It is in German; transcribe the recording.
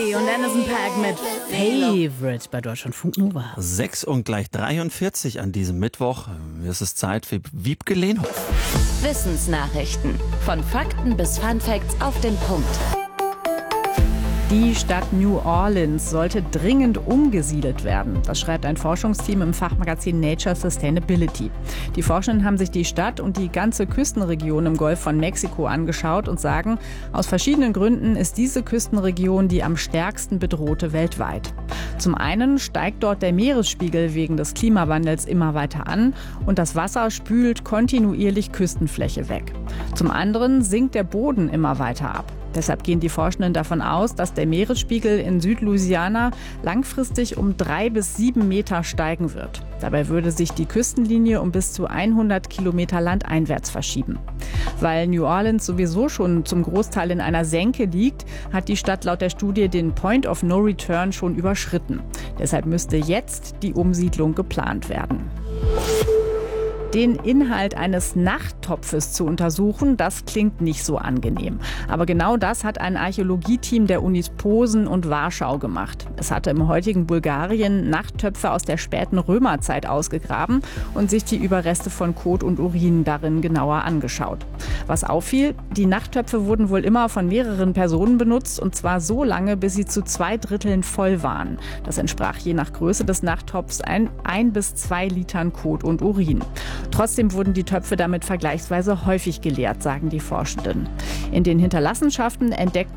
Und Anderson .Paak mit Favorite bei Deutschlandfunk Nova. 6 und gleich 43 an diesem Mittwoch. Es ist Zeit für Wiebke Lehnhoff. Wissensnachrichten. Von Fakten bis Funfacts auf den Punkt. Die Stadt New Orleans sollte dringend umgesiedelt werden. Das schreibt ein Forschungsteam im Fachmagazin Nature Sustainability. Die Forschenden haben sich die Stadt und die ganze Küstenregion im Golf von Mexiko angeschaut und sagen, aus verschiedenen Gründen ist diese Küstenregion die am stärksten bedrohte weltweit. Zum einen steigt dort der Meeresspiegel wegen des Klimawandels immer weiter an und das Wasser spült kontinuierlich Küstenfläche weg. Zum anderen sinkt der Boden immer weiter ab. Deshalb gehen die Forschenden davon aus, dass der Meeresspiegel in Südlouisiana langfristig um 3 bis 7 Meter steigen wird. Dabei würde sich die Küstenlinie um bis zu 100 Kilometer landeinwärts verschieben. Weil New Orleans sowieso schon zum Großteil in einer Senke liegt, hat die Stadt laut der Studie den Point of No Return schon überschritten. Deshalb müsste jetzt die Umsiedlung geplant werden. Den Inhalt eines Nachttopfes zu untersuchen, das klingt nicht so angenehm. Aber genau das hat ein Archäologieteam der Unis Posen und Warschau gemacht. Es hatte im heutigen Bulgarien Nachttöpfe aus der späten Römerzeit ausgegraben und sich die Überreste von Kot und Urin darin genauer angeschaut. Was auffiel, die Nachttöpfe wurden wohl immer von mehreren Personen benutzt und zwar so lange, bis sie zu 2/3 voll waren. Das entsprach je nach Größe des Nachttopfs 1 bis 2 Litern Kot und Urin. Trotzdem wurden die Töpfe damit vergleichsweise häufig geleert, sagen die Forschenden. In den Hinterlassenschaften entdeckten